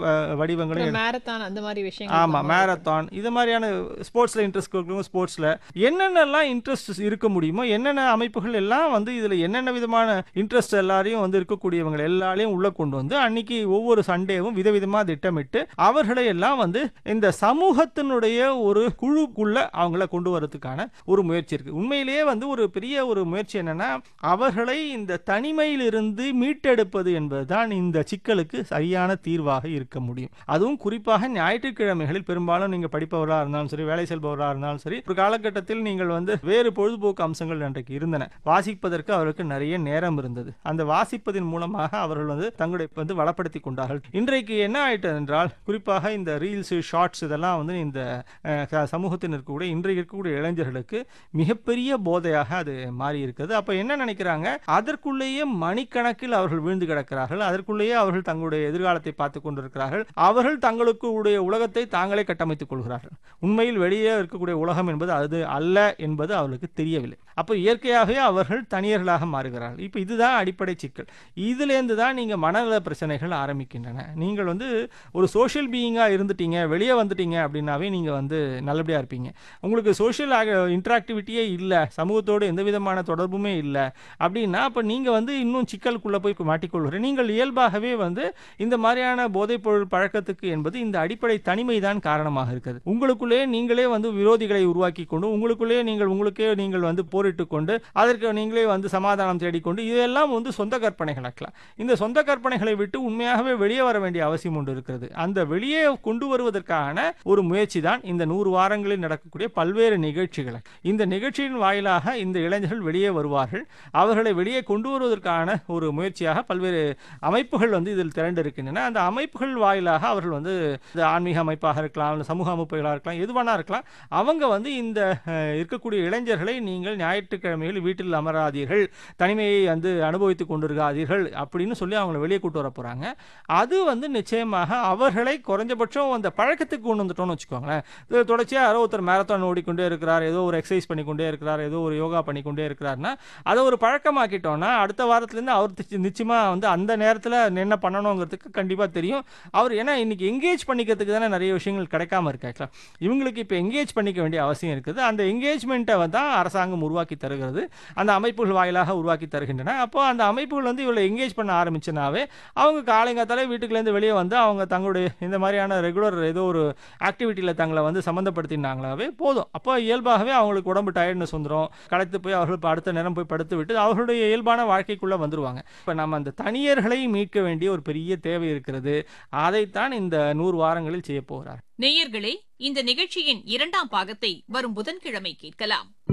வடிவங்களையும் மேரத்தான் அந்த மாதிரி விஷயங்கள். ஆமாம், மேரத்தான் இது மாதிரியான ஸ்போர்ட்ஸில் இன்ட்ரெஸ்ட் இருக்கிறவங்க ஸ்போர்ட்ஸில் என்னென்னலாம் இன்ட்ரெஸ்ட் இருக்க முடியுமோ, என்னென்ன அமைப்புகள் எல்லாம் வந்து இதில் என்னென்ன விதமான இன்ட்ரெஸ்ட் எல்லாரையும் வந்து இருக்கக்கூடியவங்க எல்லாரையும் உள்ளே கொண்டு வந்து அன்னைக்கு ஒவ்வொரு சண்டேவும் விதவிதமாக திட்டமிட்டு அவர்களை எல்லாம் வந்து இந்த சமூகத்தினுடைய ஒரு குழுக்குள்ள அவங்கள கொண்டு வரதுக்கான ஒரு முயற்சி இருக்கு. உண்மையிலேயே வந்து ஒரு பெரிய ஒரு முயற்சி என்னன்னா, அவர்களை இந்த தனிமையிலிருந்து மீட்டெடுப்பது என்பதுதான் இந்த சிக்கலுக்கு சரியான தீர்வாக இருக்க முடியும். அதுவும் குறிப்பாக ஞாயிற்றுக்கிழமைகளில் பெரும்பாலும் நீங்க படிப்பவராக இருந்தாலும் சரி, வேலை செல்பவராக இருந்தாலும் சரி, ஒரு காலகட்டத்தில் நீங்கள் வந்து வேறு பொழுதுபோக்கு அம்சங்கள் அன்றைக்கு இருந்தன. வாசிப்பதற்கு அவருக்கு நிறைய நேரம் இருந்தது. அந்த வாசிப்பதின் மூலமாக அவர்கள் வந்து தங்களை வந்து வளப்படுத்திக் கொண்டார்கள். இன்றைக்கு என்ன ஆயிட்டது என்றால், குறிப்பாக இந்த ரீல்ஸ், ஷார்ட்ஸ் இதெல்லாம் வந்து இந்த சமூகத்தில் இருக்கக்கூடிய இன்றைக்கு இருக்கக்கூடிய இளைஞர்களுக்கு மிகப்பெரிய போதையாக அது மாறி இருக்கிறது. அப்ப என்ன நினைக்கிறாங்க, அதற்குள்ளேயே மணிக்கணக்கில் அவர்கள் வீழ்ந்து கிடக்கிறார்கள். அதற்குள்ளேயே அவர்கள் தங்களுடைய எதிர்காலத்தை பார்த்துக் கொண்டிருக்கிறார்கள். அவர்கள் தங்களுக்கு உடைய உலகத்தை தாங்களே கட்டமைத்துக் கொள்கிறார்கள். உண்மையில் வெளியே இருக்கக்கூடிய உலகம் என்பது அது அல்ல என்பது அவர்களுக்கு தெரியவில்லை. அப்போ இயற்கையாகவே அவர்கள் தனியர்களாக மாறுகிறார்கள். இப்போ இதுதான் அடிப்படை சிக்கல். இதுலேருந்து தான் நீங்கள் மனநல பிரச்சனைகள் ஆரம்பிக்கின்றன. நீங்கள் வந்து ஒரு சோஷியல் பீயிங்காக இருந்துட்டீங்க, வெளியே வந்துட்டீங்க அப்படின்னாவே நீங்கள் வந்து நல்லபடியாக இருப்பீங்க. உங்களுக்கு சோஷியல் இன்ட்ராக்டிவிட்டியே இல்லை, சமூகத்தோடு எந்த விதமான தொடர்புமே இல்லை அப்படின்னா, அப்போ நீங்கள் வந்து இன்னும் சிக்கலுக்குள்ளே போய் மாட்டிக்கொள்கிறீர்கள். நீங்கள் இயல்பாகவே வந்து இந்த மாதிரியான போதைப்பொருள் பழக்கத்துக்கு என்பது இந்த அடிப்படை தனிமை தான் காரணமாக இருக்கிறது. உங்களுக்குள்ளே நீங்களே வந்து விரோதிகளை உருவாக்கி கொண்டு, உங்களுக்குள்ளே நீங்கள் வந்து போரிட்டு கொண்டு, அதற்கு நீங்களே வந்து சமாதானம் தேடிக்கொண்டு, இதெல்லாம் வந்து சொந்த கற்பனைகள் ஆக்கலாம். இந்த சொந்த கற்பனைகளை விட்டு உண்மையாகவே வெளியே வர வேண்டிய அவசியம் ஒன்று இருக்கிறது. அந்த வெளியே கொண்டு வருவதற்கான ஒரு முயற்சி தான் இந்த 100 வாரங்களில் நடக்கக்கூடிய பல்வேறு நிகழ்ச்சிகள். இந்த நிகழ்ச்சியின் வாயிலாக இந்த இளைஞர்கள் வெளியே வருவார்கள். அவர்களை வெளியே கொண்டு வருவதற்கான ஒரு முயற்சியாக பல்வேறு அமைப்புகள் வந்து இதில் திரண்டு இருக்கின்றன. அந்த அமைப்புகள் வாயிலாக அவர்கள் வந்து ஆன்மீக அமைப்பாக இருக்கலாம், சமூக அமைப்புகளாக இருக்கலாம், எதுவானா இருக்கலாம். அவங்க வந்து இந்த இருக்கக்கூடிய இளைஞர்களை நீங்கள் ஞாயிற்றுக்கிழமைகள் வீட்டில் அமராதீர்கள், தனிமையை வந்து அனுபவித்துக் கொண்டிருக்காதீர்கள் அப்படின்னு சொல்லி அவங்களை வெளியே கூட்டு வர போறாங்க. அது வந்து நிச்சயமாக அவர்களை குறைஞ்சபட்சம் அந்த பழக்கத்துக்கு கொண்டு வந்துட்டோம்னு வச்சுக்கோங்களேன். தொடர்ச்சியாக யாரோ ஒருத்தர் மேரத்தான் ஓடிக்கொண்டே இருக்கிறார், ஏதோ ஒரு எக்ஸசைஸ் பண்ணிக்கொண்டே இருக்கிறார், ஏதோ ஒரு யோகா பண்ணிக்கொண்டே இருக்கிறார்னா அதை ஒரு பழக்கமாக்கிட்டோம்னா அடுத்த வாரத்துலேருந்து அவர் நிச்சயமாக வந்து அந்த நேரத்தில் என்ன பண்ணணுங்கிறதுக்கு கண்டிப்பாக தெரியும். அவர் ஏன்னா இன்னைக்கு எங்கேஜ் பண்ணிக்கிறதுக்கு தானே நிறைய விஷயங்கள் கிடைக்காம இருக்கு. இவங்களுக்கு இப்போ எங்கேஜ் பண்ணிக்க வேண்டிய அவசியம் இருக்குது. அந்த எங்கேஜ்மெண்ட்டை தான் அரசாங்கம் உருவாக்கி தருகிறது, அந்த அமைப்புகள் வாயிலாக உருவாக்கி தருகின்றன. அப்போ அந்த அமைப்புகள் வந்து இவளை எங்கேஜ் பண்ண ஆரம்பிச்சுனாவே அவங்க காலைங்காத்தாலே வீட்டுக்குலேருந்து வெளியே வந்து அவங்க தங்களுடைய இந்த மாதிரியான ரெகுலர் ஏதோ ஒரு ஆக்டிவிட்டியில் தங்களை வந்து சம்மந்தப்படுத்தினாங்களாவே போதும். அப்போ இயல்பாகவே அவங்களுக்கு உடம்பு டயர்ட்னஸ் வந்துடும், களைத்து போய் அவர்கள் அடுத்த நேரம் போய் படுத்து விட்டு அவர்களுடைய இயல்பான வாழ்க்கைக்குள்ளே வந்துடுவாங்க. இப்போ நம்ம அந்த தனியர்களை மீட்க வேண்டிய ஒரு பெரிய தேவை இருக்கிறது. அதைத்தான் இந்த 100 வாரங்களில் செய்ய போகிறார். நேயர்களே, இந்த நிகழ்ச்சியின் 2ஆம் பாகத்தை வரும் புதன்கிழமை கேட்கலாம்.